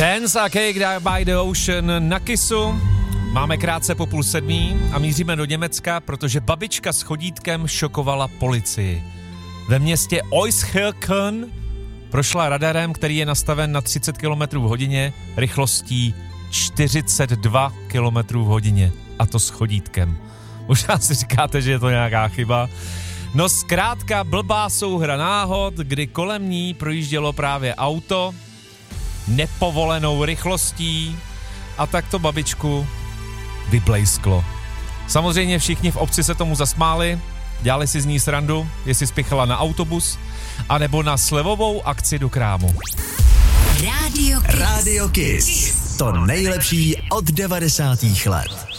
Dance a Cake by the Ocean na Kissu. Máme krátce po 6:30 a míříme do Německa, protože babička s chodítkem šokovala policii. Ve městě Euskirchen prošla radarem, který je nastaven na 30 km v hodině, rychlostí 42 km v hodině. A to s chodítkem. Možná si říkáte, že je to nějaká chyba. No zkrátka blbá souhra náhod, kdy kolem ní projíždělo právě auto nepovolenou rychlostí a tak to babičku vyblejsklo. Samozřejmě všichni v obci se tomu zasmáli, dělali si z ní srandu, jestli spěchala na autobus, anebo na slevovou akci do krámu. Radio Kiss. To nejlepší od 90. let.